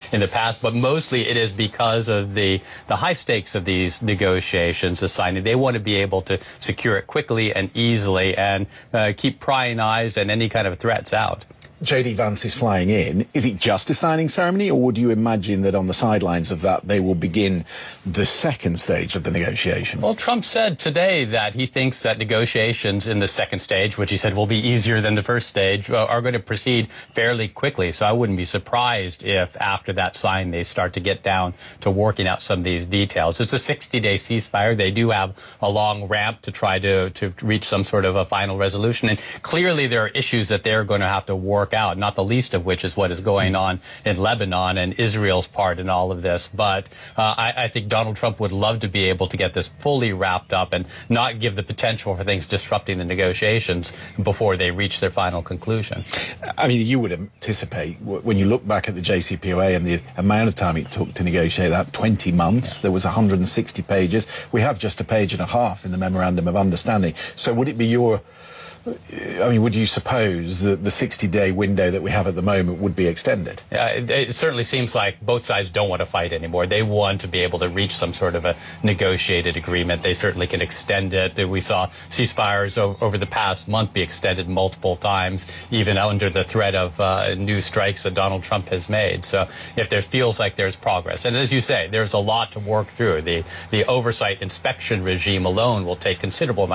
in the past, but mostly it is because of the high stakes of these negotiations, the signing. They want to be able to secure it quickly and easily and keep prying eyes and any kind of threats out. J.D. Vance is flying in. Is it just a signing ceremony, or would you imagine that on the sidelines of that they will begin the second stage of the negotiation? Well, Trump said today that he thinks that negotiations in the second stage, which he said will be easier than the first stage, are going to proceed fairly quickly. So I wouldn't be surprised if after that sign they start to get down to working out some of these details. It's a 60-day ceasefire. They do have a long ramp to try to reach some sort of a final resolution. And clearly there are issues that they're going to have to work out, not the least of which is what is going on in Lebanon and Israel's part in all of this. But I think Donald Trump would love to be able to get this fully wrapped up and not give the potential for things disrupting the negotiations before they reach their final conclusion. I mean, you would anticipate, when you look back at the JCPOA and the amount of time it took to negotiate that, 20 months, there was 160 pages. We have just a page and a half in the Memorandum of Understanding. So would it be would you suppose that the 60-day window that we have at the moment would be extended? It certainly seems like both sides don't want to fight anymore. They want to be able to reach some sort of a negotiated agreement. They certainly can extend it. We saw ceasefires over the past month be extended multiple times, even under the threat of new strikes that Donald Trump has made. So if there feels like there's progress, and as you say, there's a lot to work through. The oversight inspection regime alone will take considerable amount